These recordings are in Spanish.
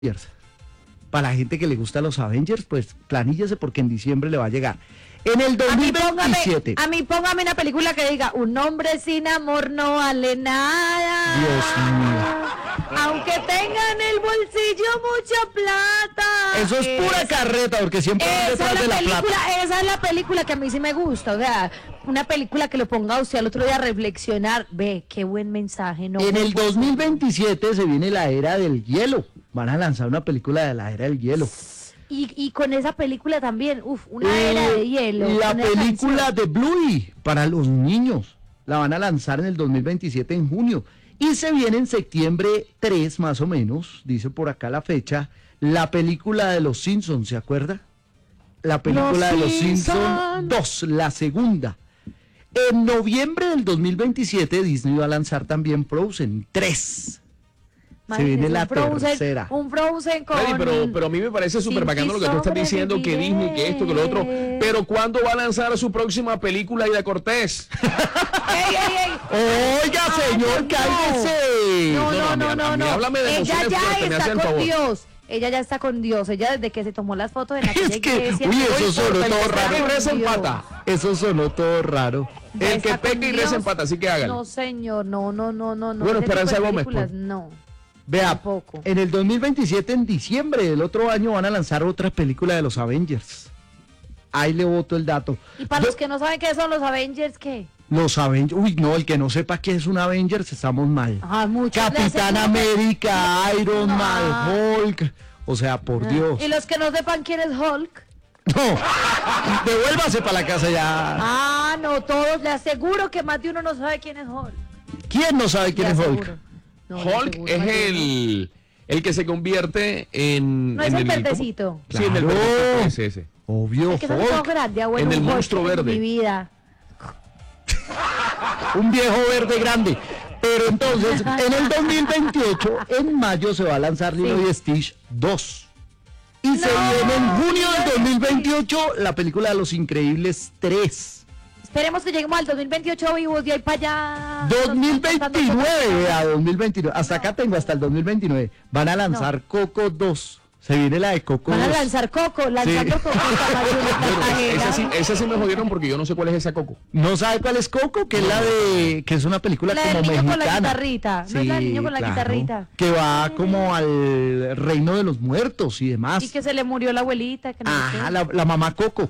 Avengers. Para la gente que le gusta los Avengers, pues planíllese porque en diciembre le va a llegar. En el 2027. A mí póngame una película que diga, un hombre sin amor no vale nada. Dios mío. Aunque tenga en el bolsillo mucha plata. Eso es pura carreta, porque siempre van detrás de la plata. Esa es la película que a mí sí me gusta. O sea, una película que lo ponga a usted al otro día a reflexionar. Ve, qué buen mensaje. No, en el 2027 se viene la era del hielo. Van a lanzar una película de la era del hielo. Y con esa película también, una era de hielo. La película de Bluey para los niños. La van a lanzar en el 2027 en junio. Y se viene en septiembre 3 más o menos, dice por acá la fecha, la película de Los Simpsons, ¿se acuerda? La película de Los Simpsons 2, la segunda. En noviembre del 2027 Disney va a lanzar también Frozen 3. Se viene la tercera. Un Frozen con... Freddy, pero a mí me parece súper bacano lo que tú estás diciendo, que Disney, que esto, que lo otro. Pero ¿cuándo va a lanzar su próxima película, Aida Cortés? ¡Ey! Oiga, señor, cállese. No. Háblame de ella emociones ya fuertes, me hace está el con favor. Dios. Ella ya está con Dios. Ella desde que se tomó las fotos en aquella Es que, iglesia. uy, eso sonó todo raro. Peca y reza empata. Eso sonó todo raro. Ya El que está con peca y Dios. reza empata, así que hágalo. No, señor, no. Bueno, Ese Esperanza tipo de Gómez, películas, pues. no. Vea, Tampoco. en el 2027, en diciembre del otro año, van a lanzar otra película de los Avengers. Ahí le boto el dato. Y para los que no saben qué son los Avengers, ¿qué? Los Avengers, uy, no, el que no sepa qué es un Avengers, estamos mal. Muchos Capitán le hacen- América, Iron No. Man, Hulk, o sea, por Dios. Y los que no sepan quién es Hulk. No, devuélvase para la casa ya. No, todos, le aseguro que más de uno no sabe quién es Hulk. ¿Quién no sabe quién Le es Hulk? aseguro. No, le Hulk aseguro, es más de uno. el que se convierte en... No es en el ¿cómo? verdecito. Sí, en el Claro. verdecito, ese. Obvio, El que está todo Hulk, grande, abuelo. En el Hulk monstruo verde. Mi vida. un viejo verde grande. Pero entonces, en el 2028, en mayo, se va a lanzar Lilo y Stitch 2. Y se viene en junio del 2028 la película de Los Increíbles 3. Esperemos que lleguemos al 2028 vivos de ahí para allá. 2029, vea, 2029. Hasta acá tengo, hasta el 2029. Van a lanzar Coco 2. Se viene la de Coco 2. Van a lanzar Coco, lanzando Coco. Esa sí me jodieron porque yo no sé cuál es esa Coco. ¿No sabe cuál es Coco? Que es la de... que es una película La como del niño mexicana. con la guitarrita. ¿No es la del niño con la guitarrita? Que va como al reino de los muertos y demás. Y que se le murió la abuelita. Que no sé Ajá, qué. la mamá Coco.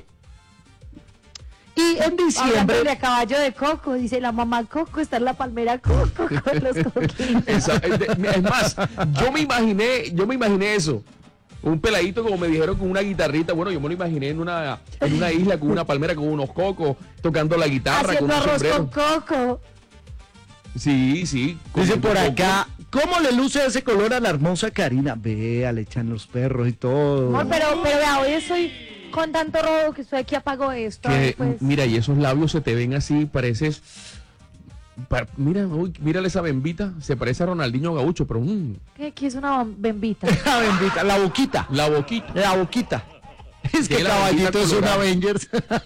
Y en Hablando diciembre... de caballo de Coco, dice la mamá Coco, está en la palmera Coco con los coquitos. Es más, yo me imaginé eso. Un peladito, como me dijeron, con una guitarrita. Bueno, yo me lo imaginé en una isla con una palmera, con unos cocos, tocando la guitarra, Haciendo con un arroz sombrero. con Coco. Sí. Dice comiendo por coco. acá, ¿cómo le luce ese color a la hermosa Karina? Vea, le echan los perros y todo. Amor, pero vea, hoy estoy con tanto robo que estoy aquí apago esto. Que, Pues. mira, y esos labios se te ven así, pareces... mírale esa bembita, se parece a Ronaldinho Gaucho, pero... ¿Qué es una bembita? La bendita, la boquita. la boquita. La boquita. Es que Sí, la Caballito boquita es un colorada. Avengers.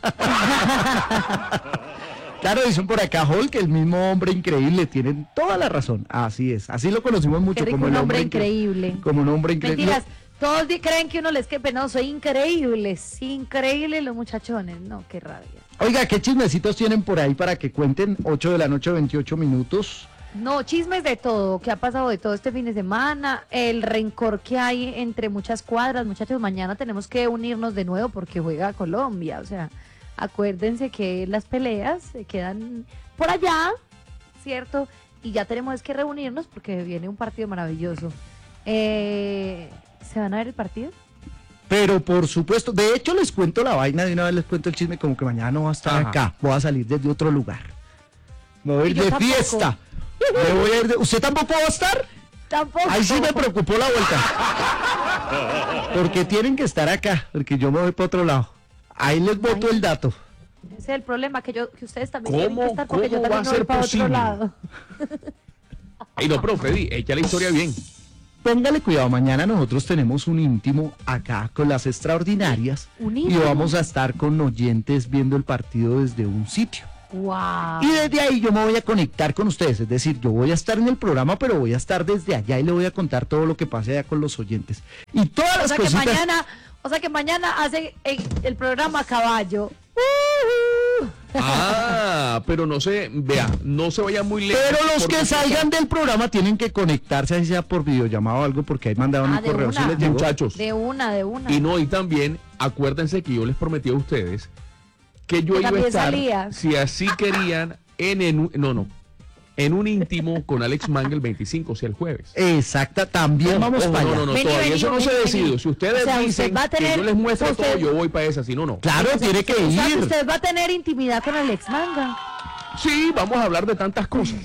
Claro, dicen por acá Hulk, el mismo hombre increíble, tienen toda la razón. Así es, así lo conocimos mucho Qué rico, como el un hombre hombre increíble. Como un hombre increíble. Mentiras, todos creen que uno les quepe, no, soy increíbles, increíbles los muchachones, no, qué rabia. Oiga, ¿qué chismecitos tienen por ahí para que cuenten? 8 de la noche, 28 minutos. No, chismes de todo, qué ha pasado de todo este fin de semana, el rencor que hay entre muchas cuadras, muchachos, mañana tenemos que unirnos de nuevo porque juega Colombia, o sea, acuérdense que las peleas se quedan por allá, ¿cierto? Y ya tenemos que reunirnos porque viene un partido maravilloso. ¿Se van a ver el partido? Pero por supuesto, de hecho les cuento la vaina, de una vez les cuento el chisme, como que mañana no va a estar Ajá. acá, voy a salir desde otro lugar. Me voy a ir Y yo de tampoco. fiesta. Me voy a ir de... ¿Usted tampoco va a estar? Tampoco. Ahí sí me preocupó la vuelta. Porque tienen que estar acá, porque yo me voy para otro lado. Ahí les boto el dato. Ese es el problema, que ustedes también tienen que estar porque yo cómo va también a me voy ser para otro posible? lado. Ay, no, pero Freddy, echa la historia bien. Póngale cuidado, mañana nosotros tenemos un íntimo acá con las extraordinarias ¿Un y íntimo? vamos a estar con oyentes viendo el partido desde un sitio. Wow. Y desde ahí yo me voy a conectar con ustedes, es decir, yo voy a estar en el programa, pero voy a estar desde allá y le voy a contar todo lo que pase allá con los oyentes. Y todas las cositas... O sea que mañana hace el programa a caballo. Ah, pero no se, vea, no se vayan muy lejos. Pero los porque- que salgan del programa tienen que conectarse, así sea por videollamada o algo, porque ahí mandaron un de correo. una. ¿Sí les llegó? Muchachos. De una. Y no, y también, acuérdense que yo les prometí a ustedes que yo Que iba a también estar, salía. si así querían, en un íntimo con Alex Manga el 25, o sea, el jueves. Exacta, también vamos Ojo, para allá. no, Vení, todavía vení, eso no vení, se ha vení. decidido. Si ustedes O sea, usted dicen va a tener- que yo les muestro usted- todo, yo voy para esa, si no, no. Claro, tiene que O sea, ir. usted va a tener intimidad con Alex Manga. Sí, vamos a hablar de tantas cosas.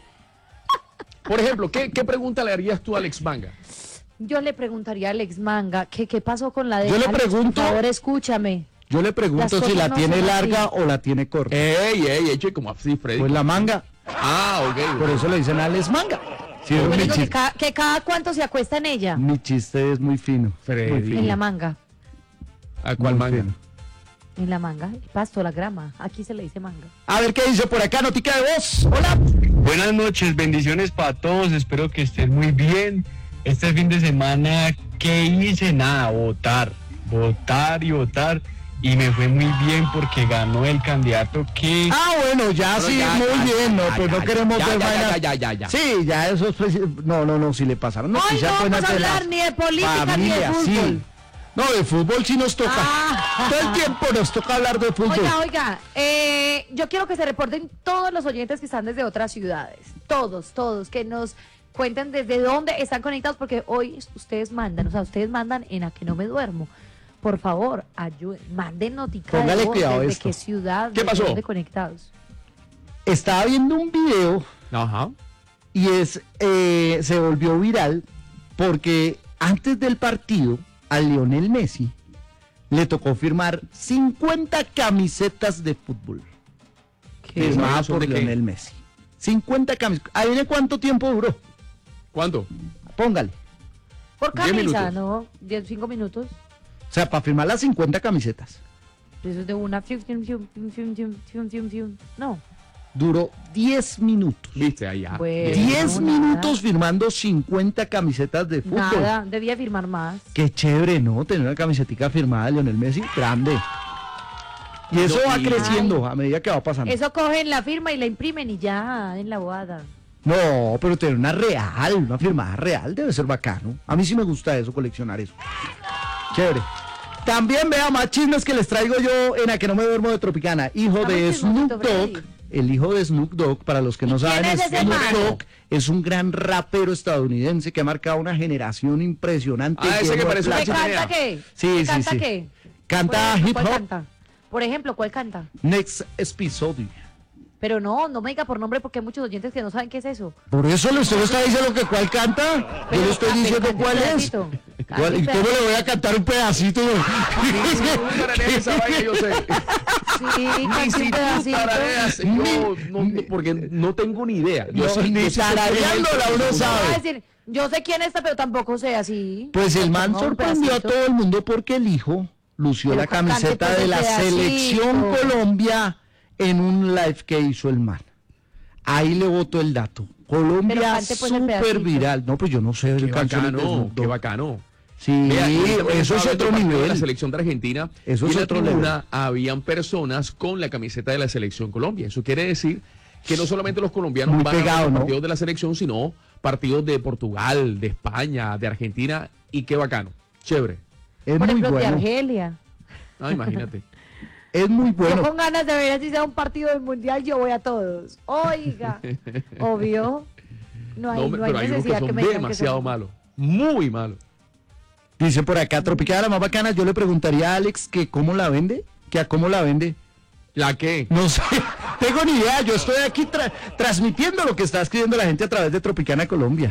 Por ejemplo, ¿qué pregunta le harías tú a Alex Manga? Yo le preguntaría a Alex Manga, ¿qué pasó con la de Yo le Alex, pregunto- por favor, escúchame. Yo le pregunto Las si cosas la no tiene son larga así. o la tiene corta. Ey, como así, Freddy. Pues la manga, Ah, ok. por eso le dicen Alex Manga. Sí, es Yo mi digo que, chiste. que cada cuánto se acuesta en ella. Mi chiste es muy fino. Freddy. Muy fino. En la manga. ¿A cuál Muy manga? fino. En la manga. El pasto, la grama. Aquí se le dice manga. A ver qué dice por acá, notica de voz. Hola. Buenas noches, bendiciones para todos, espero que estén muy bien. Este fin de semana, ¿qué hice? Nada, votar y votar. Y me fue muy bien porque ganó el candidato que... Ah, bueno, ya Pero sí, ya, muy ya, bien, no, ya, pues ya, no queremos ya, ver ya, vainas. ya. Sí, ya eso es no, si le pasaron Hoy noticias no buenas vamos a de la hablar ni de política familia, ni de sí. fútbol. No, de fútbol sí nos toca. Ah. Todo el tiempo nos toca hablar de fútbol. Oiga, yo quiero que se reporten todos los oyentes que están desde otras ciudades. Todos, que nos cuenten desde dónde están conectados, porque hoy ustedes mandan, en A que no me duermo. Por favor, ayuden, manden notica Póngale de voz, cuidado a desde esto. qué ciudad, ¿Qué desde pasó? dónde conectados. Estaba viendo un video Ajá. y se volvió viral porque antes del partido a Lionel Messi le tocó firmar 50 camisetas de fútbol. Firmadas ¿Son por de qué? Lionel Messi. 50 camisetas. ¿Adivine cuánto tiempo duró? ¿Cuánto? Póngale. Por 10 camisa, minutos. ¿no? 5 minutos. O sea, para firmar las 50 camisetas. Eso es de una. No. Duró 10 minutos. Viste, ahí ya. Bueno. 10 no, minutos nada. firmando 50 camisetas de fútbol. Nada, debía firmar más. Qué chévere, ¿no? Tener una camisetica firmada de Lionel Messi, grande. Y eso No, va y- creciendo a medida que va pasando. Eso cogen la firma y la imprimen y ya, en la bobada. No, pero tener una real, una firmada real debe ser bacano. A mí sí me gusta eso, coleccionar eso. Chévere. También vea más chismes que les traigo yo en A que no me duermo de Tropicana. Hijo Dame de chismosito, Snoop Dogg. Freddy. El hijo de Snoop Dogg, para los que no ¿Y quién saben, es ese Snoop man? Dogg es un gran rapero estadounidense que ha marcado una generación impresionante. Ah, ese que lleno de parece una ¿Qué plata. chimenea. canta qué? Sí, ¿Qué sí, canta sí. qué? Canta Por ejemplo, hip ¿cuál hop. canta? Por ejemplo, ¿cuál canta? Next episodio. Pero no me diga por nombre porque hay muchos oyentes que no saben qué es eso. Por eso usted le está diciendo que cuál canta. Yo le estoy diciendo cante un cuál es. pedacito. Cante ¿Cuál? un ¿Y cómo pedacito. le voy a cantar un pedacito? Ni si tú tarareas esa vaina, yo sé. Sí, Ni cante si un tú pedacito. tarareas, yo no, porque no tengo ni idea. Yo No, sí- ni yo sí sé quién es tarareándola el uno segundo. sabe. Voy a decir, yo sé quién está, pero tampoco sé así. Pues el man Ponga un sorprendió a pedacito. todo el mundo porque el hijo lució Pero la cante, camiseta pues, de el la pedacito. selección Colombia en un live que hizo el man. Ahí le botó el dato. Pero Colombia cante, pues, el súper pedacito. viral. No, pues yo no sé Qué de canciones de bacano, Snoop qué Dogg. bacano. Sí, Vea, y también eso estaba es viendo otro el partido de la nivel. selección de Argentina. Eso y es en la otro tribuna habían personas con la camiseta de la selección Colombia. Eso quiere decir que no solamente los colombianos Muy van a pegado, los ¿no? partidos de la selección, sino partidos de Portugal, de España, de Argentina. Y qué bacano. Chévere. Es Por muy ejemplo, de bueno. Argelia. Ah, imagínate. Es muy Yo bueno. con ganas de ver así sea un partido del mundial, yo voy a todos. Oiga, obvio. No hay, No, no hay pero hay unos que necesidad que son me digan que demasiado son- malos. Muy malos. Dice por acá, Tropicana más bacana. Yo le preguntaría a Alex que cómo la vende, que a cómo la vende. ¿La qué? No sé, tengo ni idea. Yo estoy aquí transmitiendo lo que está escribiendo la gente a través de Tropicana Colombia.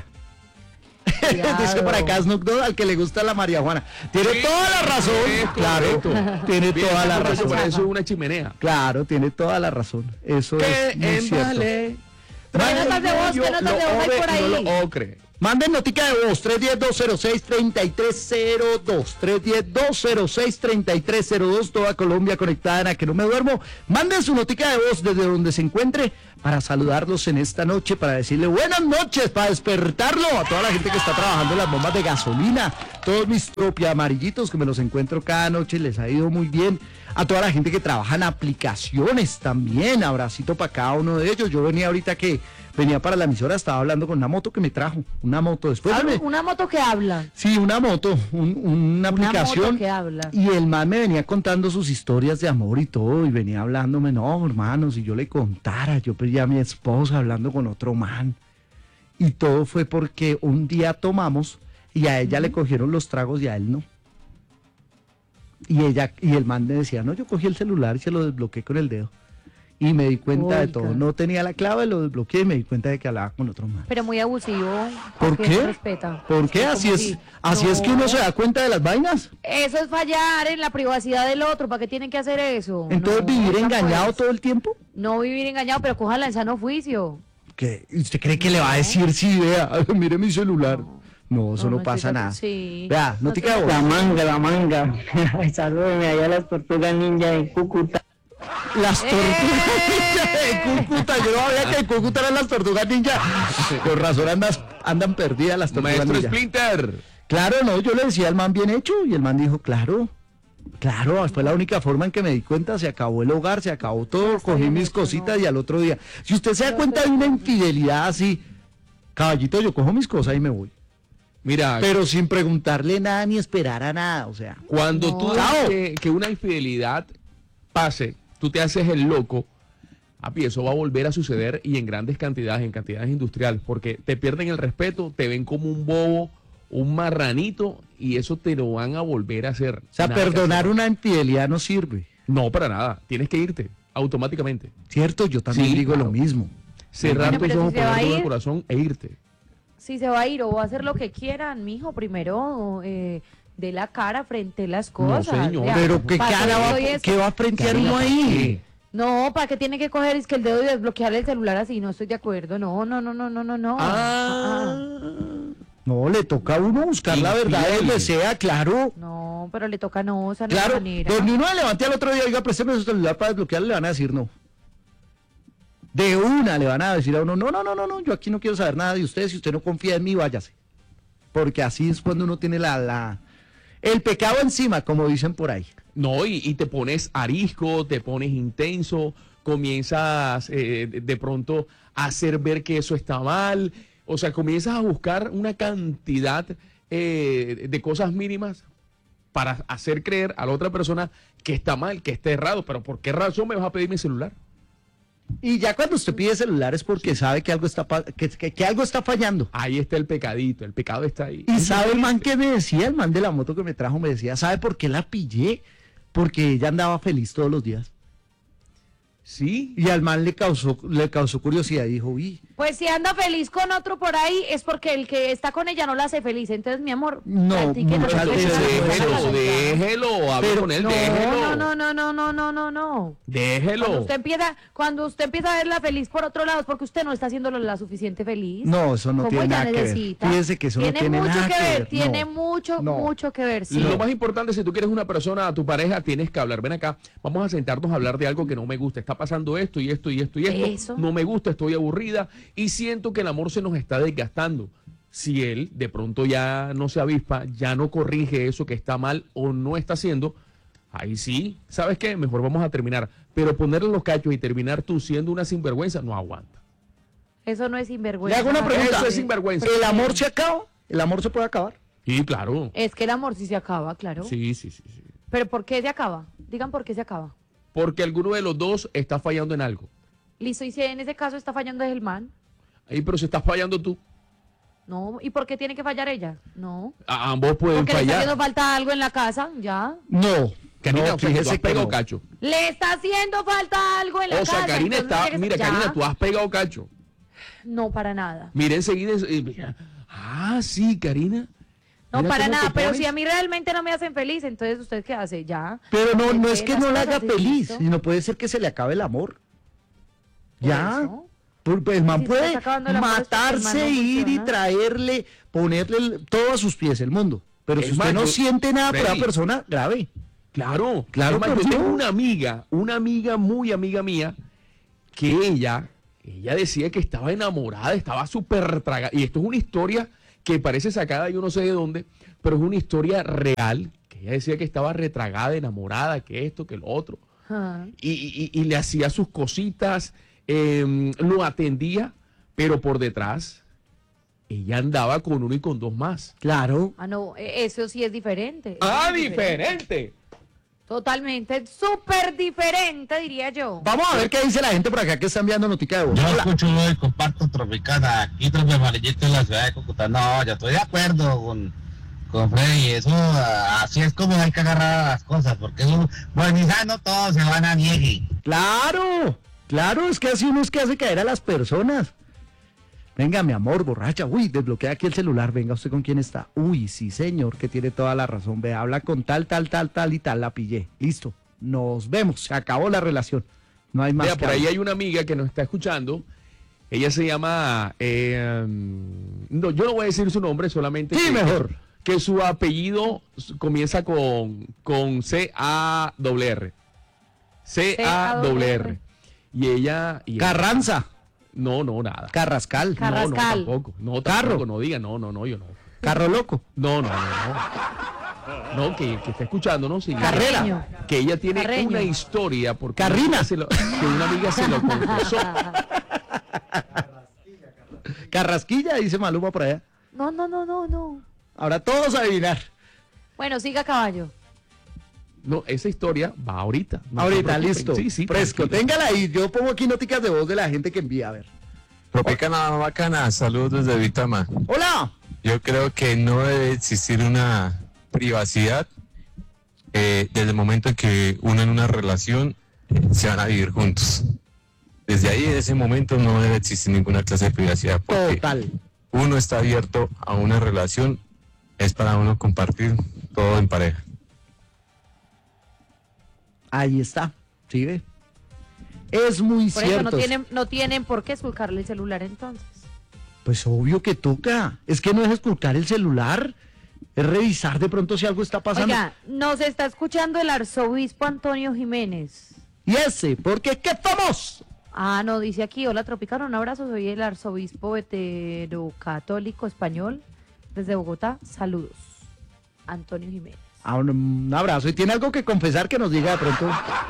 Cuidado. Dice por acá Snoop Dogg, al que le gusta la marihuana. Tiene Sí, toda la razón. es Claro, correcto. tiene Mira, toda la ese muchacho razón. parece una chimenea. Claro, tiene toda la razón. Eso es muy cierto. ¿Qué notas de voz? ¿Qué notas de voz hay por ahí? No lo ocre. Manden notica de voz, 310-206-3302, 310-206-3302, toda Colombia conectada en A Que No Me Duermo. Manden su notica de voz desde donde se encuentre para saludarlos en esta noche, para decirle buenas noches, para despertarlo a toda la gente que está trabajando en las bombas de gasolina, todos mis tropi amarillitos que me los encuentro cada noche, les ha ido muy bien. A toda la gente que trabaja en aplicaciones también, abracito para cada uno de ellos. Yo venía ahorita que venía para la emisora, estaba hablando con una moto que me trajo, una moto después. Una moto que habla. Sí, una moto, una aplicación. Moto que habla. Y el man me venía contando sus historias de amor y todo, y venía hablándome, no, hermano, si yo le contara, yo perdí a mi esposa hablando con otro man. Y todo fue porque un día tomamos y a ella le cogieron los tragos y a él no. Y el man me decía, no, yo cogí el celular y se lo desbloqueé con el dedo. Y me di cuenta de todo. No tenía la clave, lo desbloqueé y me di cuenta de que hablaba con otro man. Pero muy abusivo. ¿Por qué? No respeta. ¿Por qué? Así es que uno se da cuenta de las vainas. Eso es fallar en la privacidad del otro. ¿Para qué tienen que hacer eso? Entonces, No, ¿vivir no engañado puedes. todo el tiempo? No vivir engañado, pero cójala en sano juicio. ¿Qué? ¿Usted cree que le va a decir, sí, vea, mire mi celular? No, eso no pasa nada. Sí. Vea, no te estoy de queda acuerdo. La manga. Salúdeme allá a las tortugas ninja de Cúcuta. Las tortugas ninja de Cúcuta. Yo no sabía que en Cúcuta eran las tortugas ninja. Con razón andan perdidas las tortugas Maestro ninja. Splinter. Claro, no, yo le decía al man bien hecho y el man dijo, claro, fue la única forma en que me di cuenta, se acabó el hogar, se acabó todo, está cogí bien mis hecho, cositas ¿no? y al otro día. Si usted se da cuenta de una infidelidad así, caballito, yo cojo mis cosas y me voy. Mira, Pero sin preguntarle nada ni esperar a nada, o sea. cuando No. tú Chao. dejas que una infidelidad pase, tú te haces el loco, papi, eso va a volver a suceder y en grandes cantidades, en cantidades industriales, porque te pierden el respeto, te ven como un bobo, un marranito y eso te lo van a volver a hacer. O sea, Nada que perdonar hacer. una infidelidad no sirve. No, para nada. Tienes que irte automáticamente. ¿Cierto? Yo también Sí, digo claro. lo mismo. Cerrar Bueno, tus pero ojos, si se va a poner todo el ir- corazón e irte. Si se va a ir o va a hacer lo que quieran, mijo, primero de la cara frente a las cosas. señor. Vea, Pero ¿qué ¿para qué cara le va, doy esto? qué va a frentear Karina, uno ahí? No, ¿para qué tiene que coger es que el dedo y desbloquearle el celular así? No estoy de acuerdo. No. No, le toca a uno buscar la verdad Infiel. donde sea, claro. No, pero le toca no, o sea, no es la Claro, manera. donde uno le levante al otro día, oiga, présteme su celular para desbloquearle, le van a decir no. De una le van a decir a uno, no, yo aquí no quiero saber nada de usted, si usted no confía en mí, váyase. Porque así es cuando uno tiene el pecado encima, como dicen por ahí. No, y te pones arisco, te pones intenso, comienzas de pronto a hacer ver que eso está mal, o sea, comienzas a buscar una cantidad de cosas mínimas para hacer creer a la otra persona que está mal, que está errado, pero ¿por qué razón me vas a pedir mi celular? Y ya cuando usted pide celular es porque sabe que algo está que algo está fallando. Ahí está el pecadito, el pecado está ahí. Y sabe el man que me decía, el man de la moto que me trajo, me decía, ¿sabe por qué la pillé? Porque ella andaba feliz todos los días. Sí, Y al man le causó curiosidad y dijo, uy, Pues si anda feliz con otro por ahí es porque el que está con ella no la hace feliz. Entonces, mi amor, No, practique lo que muchas quiera, veces hágalo. déjelo, hable Pero con él, No, déjelo. no. Déjelo. Cuando usted empieza a verla feliz por otro lado es porque usted no está haciéndolo la suficiente feliz. no, eso no Como tiene ella nada que ver. necesita. Fíjese que eso no tiene mucho nada que ver. Tiene no. mucho, No. mucho que ver. Sí. Lo más importante, si tú quieres una persona, a tu pareja, tienes que hablar. Ven acá, vamos a sentarnos a hablar de algo que no me gusta. Está pasando esto y esto y esto y esto. Eso. No me gusta, estoy aburrida y siento que el amor se nos está desgastando. Si él de pronto ya no se avispa, ya no corrige eso que está mal o no está haciendo, ahí sí, ¿sabes qué? Mejor vamos a terminar. Pero ponerle los cachos y terminar tú siendo una sinvergüenza, no aguanta. Eso no es sinvergüenza. Le hago una pregunta. Eso es sinvergüenza. ¿El amor se acaba? ¿El amor se puede acabar? Y claro. Es que el amor sí se acaba, claro. Sí. Pero ¿por qué se acaba? Digan por qué se acaba. Porque alguno de los dos está fallando en algo. Listo, y si en ese caso está fallando es el man. Ahí, pero si estás fallando tú, No, ¿y por qué tiene que fallar ella? No. ambos pueden Porque le está fallar. haciendo falta algo en la casa, ya. No. Karina, no, o sea, que tú has pegado no. cacho. Le está haciendo falta algo en la O casa. sea, Karina entonces está, tiene que- mira, ya. Karina, tú has pegado cacho. No, para nada. Mira enseguida, mira. Sí, Karina. No, Mira para cómo nada. te Pero pones. si a mí realmente no me hacen feliz, entonces ¿usted qué hace? Ya. Pero no es Deje que las no la haga cosas y feliz, listo. sino puede ser que se le acabe el amor. Por Ya. eso. El man Si se puede está acabando el amor, es porque el man matarse, no ir y funciona. traerle, ponerle todo a sus pies el mundo. Pero Es si usted más, no yo- siente nada por la Freddy. persona, grave. Claro, Claro, es más, pero yo tengo no. una amiga muy amiga mía, que ella decía que estaba enamorada, estaba súper tragada. Y esto es una historia que parece sacada yo no sé de dónde, pero es una historia real, que ella decía que estaba retragada, enamorada, que esto, que lo otro. Ah. Y le hacía sus cositas, lo atendía, pero por detrás ella andaba con uno y con dos más. Claro. Ah, no, eso sí es diferente. ¡Ah, Eso es diferente! Totalmente, súper diferente, diría yo. Vamos a ver qué dice la gente por acá que está enviando notica de voz. Yo Hola. escucho y comparto Tropicana, aquí Trope Amarillito en la ciudad de Cúcuta. No, yo estoy de acuerdo con Freddy, eso así es como hay que agarrar las cosas, porque eso, buenizando todos se van a niegue. Claro, claro, es que así uno es que hace caer a las personas. Venga, mi amor, borracha. Uy, desbloquea aquí el celular. Venga, ¿usted con quién está? Uy, sí, señor, que tiene toda la razón. Ve, habla con tal y tal. La pillé. Listo. Nos vemos. Se acabó la relación. No hay más. Vea, que por ahí hablar. hay una amiga que nos está escuchando. Ella se llama. No, yo no voy a decir su nombre, solamente. Sí, mejor. Que su apellido comienza con C-A-R-R. C-A-R-R. Y ella. Carranza, No, nada. Carrascal, Car- No, Carrascal. tampoco. No, Carro. tampoco. No diga, no, yo no. Carro Loco, No. No, que está escuchando, ¿no? Sí. Carrera. Carreño. Que ella tiene Carreño. una historia porque Carrina. que una amiga se lo confesó. Carrasquilla, dice Maluma por allá. No. Ahora todos a adivinar. Bueno, siga caballo. No, esa historia va ahorita. No se Ahorita, preocupen. listo. Sí, Fresco. tranquilo. Téngala ahí. Yo pongo aquí noticas de voz de la gente que envía. A ver. Tropicana bacana, saludos desde Vitama. Hola. Yo creo que no debe existir una privacidad desde el momento en que uno en una relación se van a vivir juntos. Desde ahí, en ese momento, no debe existir ninguna clase de privacidad. Porque Total. uno está abierto a una relación, es para uno compartir todo en pareja. Ahí está. ¿Sí ve? Es muy Por cierto. eso no tienen por qué esculcarle el celular entonces. Pues obvio que toca. Es que no es esculcar el celular. Es revisar de pronto si algo está pasando. Oiga, nos está escuchando el arzobispo Antonio Jiménez. Y ese, porque qué famoso. Ah, no, dice aquí, hola Tropicana, un abrazo, soy el arzobispo veterocatólico español desde Bogotá, saludos. Antonio Jiménez. Ah, un abrazo. Y tiene algo que confesar que nos diga de pronto.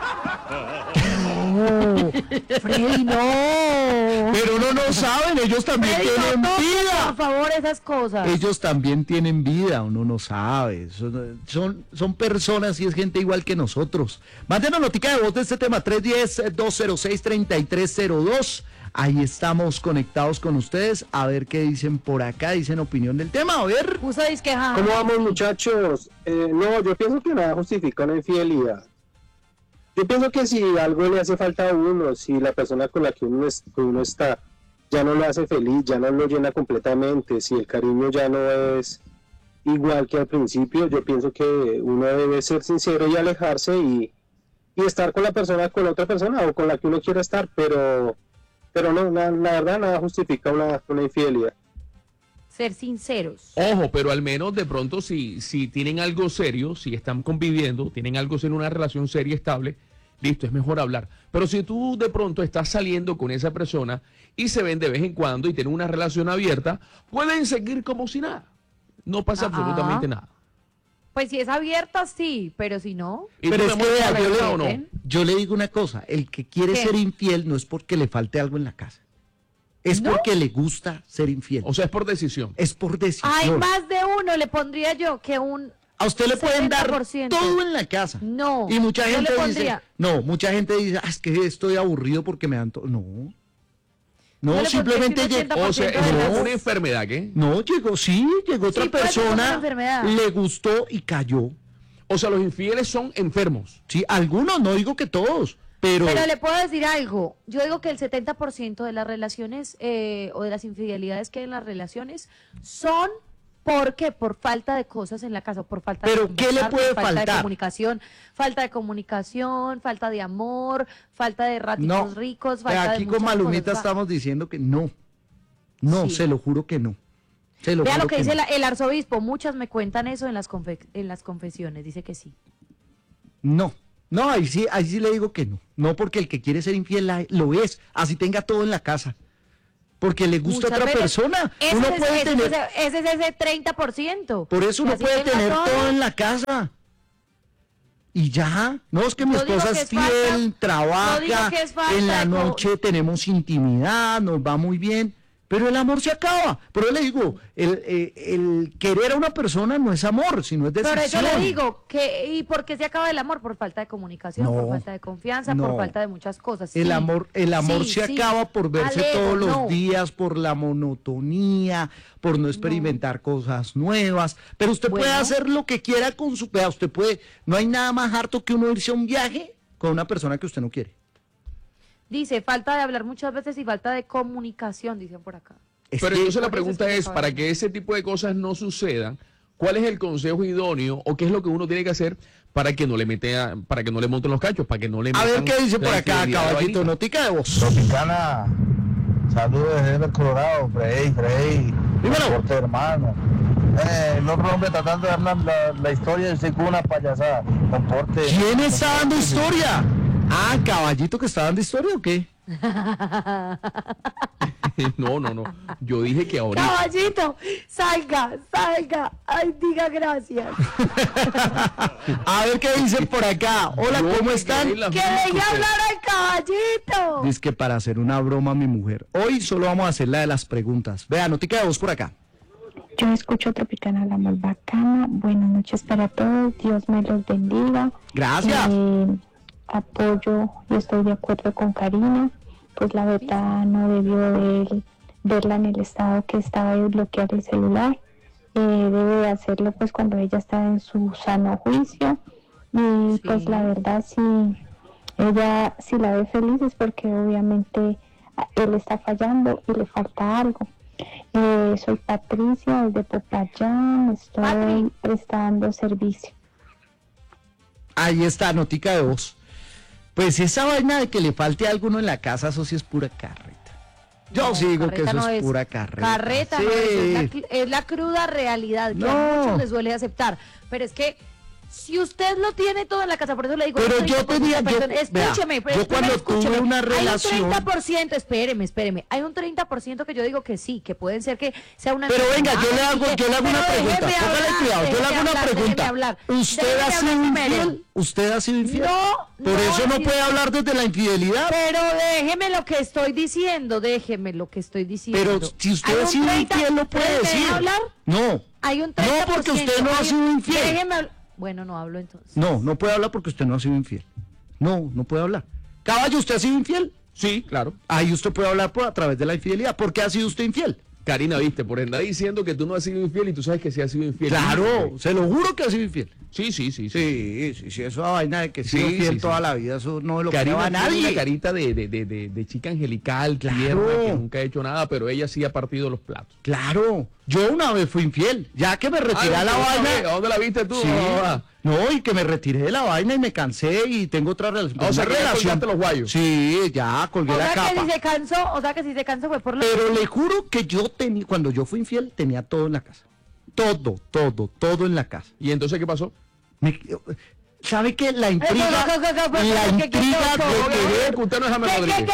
No, Freddy, no. Pero no saben, ellos también Freddy, tienen no toques, vida. por favor, esas cosas. Ellos también tienen vida, uno no sabe. Son personas y es gente igual que nosotros. Mándenos notica de voz de este tema, 310-206-3302. Ahí estamos conectados con ustedes. A ver qué dicen por acá, dicen opinión del tema. A ver. Puso disque, jaja. ¿Cómo vamos, muchachos? No, yo pienso que nada justifica una infidelidad. Yo pienso que si algo le hace falta a uno, si la persona con la que uno está ya no lo hace feliz, ya no lo llena completamente, si el cariño ya no es igual que al principio, yo pienso que uno debe ser sincero y alejarse y estar con la persona, con la otra persona o con la que uno quiera estar, pero no, la verdad nada justifica una infidelidad. Ser sinceros. Ojo, pero al menos de pronto si tienen algo serio, si están conviviendo, tienen algo serio, una relación seria, estable, listo, es mejor hablar. Pero si tú de pronto estás saliendo con esa persona y se ven de vez en cuando y tienen una relación abierta, pueden seguir como si nada. No pasa absolutamente nada. Pues si es abierta, sí, pero si no, ¿Y Pero tú, es mi que amor, vea, ¿estás yo casada o le- no? Yo le digo una cosa, el que quiere ¿Qué? ser infiel no es porque le falte algo en la casa. Es ¿No? porque le gusta ser infiel. O sea, es por decisión. Es por decisión. hay más de uno, le pondría yo, que un... A usted le pueden dar 70%. todo en la casa. No, Y mucha yo gente le dice, pondría- no, mucha gente dice, es que estoy aburrido porque me dan todo. No. Yo No, le simplemente pondría que un llegó. O sea, 80% es de las- una enfermedad, ¿qué? No, llegó, sí, llegó otra Sí, puede ser como una persona, enfermedad. le gustó y cayó. O sea, los infieles son enfermos. Sí, algunos, no digo que todos, pero Pero le puedo decir algo. Yo digo que el 70% de las relaciones o de las infidelidades que hay en las relaciones son ¿Por qué? Por falta de cosas en la casa, por falta ¿Pero de qué le conversar, puede por falta faltar? de comunicación, falta de amor, falta de ratitos No, ricos, vea, falta de aquí con muchas Malumita cosas. estamos diciendo que no. No, Sí. se lo juro que no. Se lo Vea juro lo que dice no. el arzobispo, muchas me cuentan eso en las confesiones, dice que sí. No, no, ahí sí le digo que no. No, porque el que quiere ser infiel lo es, así tenga todo en la casa. Porque le gusta a Muchas otra veces, persona. Ese Uno es, puede ese, tener, ese es ese 30%. por eso Que uno así puede tenga tener todo en la casa. Y ya, no es que mi Yo digo esposa que es es falta- fiel, yo digo trabaja, que es falta en la de noche tenemos intimidad, nos va muy bien, pero el amor se acaba. Pero yo le digo, el querer a una persona no es amor, sino es decisión. Por eso le digo, ¿y por qué se acaba el amor? Por falta de comunicación, No, por falta de confianza, no. por falta de muchas cosas. El Sí, amor sí, se sí. acaba por verse Alejo, todos los no. días, por la monotonía, por no experimentar cosas nuevas. Pero usted puede Bueno. hacer lo que quiera con su vea, usted puede, no hay nada más harto que uno irse a un viaje con una persona que usted no quiere. Dice, falta de hablar muchas veces y falta de comunicación, dicen por acá. Es Pero que- entonces la por eso es pregunta que es, no para saben. que ese tipo de cosas no sucedan, ¿cuál es el consejo idóneo o qué es lo que uno tiene que hacer para que no le para que no le monten los cachos, para que no le a ver metan qué dice la por acá, infidelidad a la caballito, vainita? notica de voz. Tropicana, saludos desde Denver, Colorado, Frey, Dímelo. Porte, hermano. El otro hombre tratando de dar la historia y con una payasada. Comporte. ¿Quién está dando historia? Ah, caballito que está dando historia o qué? No. Yo dije que ahorita. Caballito, salga. Ay, diga gracias. A ver qué dicen por acá. Hola, Yo ¿cómo me están? quedé en las Que mismas deje que usted. hablar al caballito. Dice que para hacer una broma a mi mujer. Hoy solo vamos a hacer la de las preguntas. Vea, notica de voz por acá. Yo escucho Tropicana, la más bacana. Buenas noches para todos. Dios me los bendiga. Gracias. Apoyo y estoy de acuerdo con Karina. Pues la verdad no debió de verla en el estado que estaba de bloquear el celular. Debe de hacerlo pues cuando ella está en su sano juicio. Y pues la verdad si ella si la ve feliz es porque obviamente él está fallando y le falta algo. Soy Patricia desde Popayán, estoy Patri. prestando servicio. Ahí está, notica de voz. Pues esa vaina de que le falte algo uno en la casa, eso sí es pura carreta. Yo No, sí digo que carreta eso no es es. pura carreta. Carreta, Sí. no, es la cruda realidad que No. a muchos les duele aceptar. Pero es que si usted lo tiene todo en la casa, por eso le digo... Pero hay un yo 30% tenía- de yo- personas- vea, escúcheme, yo primero cuando tuve escúcheme. una relación- Hay un 30%, espéreme. Hay un 30% que yo digo que sí, que pueden ser que sea una... Pero venga, yo le hago enfermedad, una pero pregunta. déjeme Póngale hablar, cuidado, yo le hago déjeme una hablar, pregunta. déjeme hablar. ¿Usted Déjeme ha sido hablar primero. infiel? ¿Usted ha sido infiel? No, Por no eso he no sido- puede hablar desde la infidelidad. Pero déjeme lo que estoy diciendo. Pero si usted Hay ha un sido 30, infiel, lo puede ¿me deja decir. hablar? No. Hay un 30%. No, porque usted no ha hay un- sido infiel. Déjeme Bueno, no hablo entonces. No puede hablar porque usted no ha sido infiel. No puede hablar. Caballo, ¿usted ha sido infiel? Sí, claro. Ahí usted puede hablar a través de la infidelidad. ¿Por qué ha sido usted infiel? Karina, viste, por andar diciendo que tú no has sido infiel y tú sabes que sí has sido infiel. Claro, se lo juro que ha sido infiel. Sí. Sí, esa vaina de que he sido Sí, fiel sí, toda sí. la vida, eso no lo Karina prueba tiene nadie. una carita de chica angelical, Claro. tierna, que nunca ha hecho nada, pero ella sí ha partido los platos. Claro, yo una vez fui infiel, ya que me retiré a la vaina. ¿A dónde la viste tú? Sí. No, y que me retiré de la vaina y me cansé y tengo otra relación. O sea, una que ya colgaste los guayos. Sí, ya colgué O la sea que capa. si se cansó, fue por la... Pero le juro que yo tenía, cuando yo fui infiel, tenía todo en la casa. Todo en la casa. ¿Y entonces qué pasó? ¿Sabe qué? La intriga, ¿Qué- qué- Usted no es James ¿Qué- Rodríguez.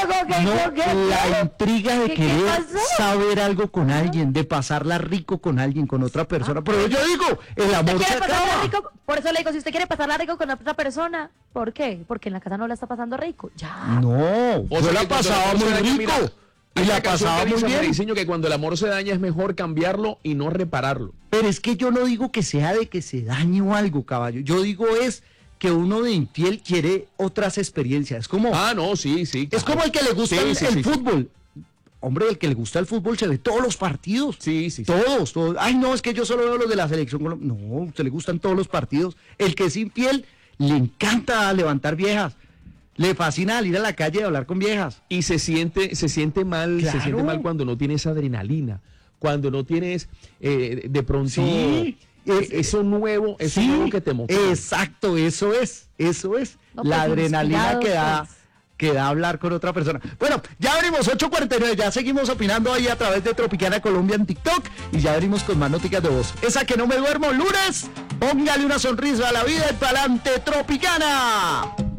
la intriga de ¿Qué querer pasó? saber algo con alguien, de pasarla rico con alguien, con otra persona. Pero yo digo, el ¿Usted amor se quiere pasarla acaba. rico? Por eso le digo, si usted quiere pasarla rico con otra persona, ¿por qué? Porque en la casa no la está pasando rico. Ya. No, O yo sea la que cuando pasaba el amor muy se daña, rico. mira, Y hay la una canción pasaba que muy dice, bien. Diseño, que cuando el amor se daña es mejor cambiarlo y no repararlo. Pero es que yo no digo que sea de que se dañe o algo, caballo. Yo digo es que uno de infiel quiere otras experiencias. Es como, No, sí. es claro. como el que le gusta Sí, el sí. fútbol. Hombre, el que le gusta el fútbol se ve todos los partidos. Sí. Todos. Ay, no, es que yo solo veo los de la selección colombiana. No, a usted le gustan todos los partidos. El que es infiel le encanta levantar viejas. Le fascina salir a la calle y hablar con viejas. Y se siente mal, Claro. se siente mal cuando no tiene esa adrenalina. cuando no tienes de pronto Sí, eso nuevo que te motiva. Exacto, eso es. No, La pues, adrenalina inspirados, que da hablar con otra persona. Bueno, ya venimos 8:49, ya seguimos opinando ahí a través de Tropicana Colombia en TikTok y ya venimos con más noticias de voz. Esa que no me duermo lunes, póngale una sonrisa a la vida y pa'lante Tropicana.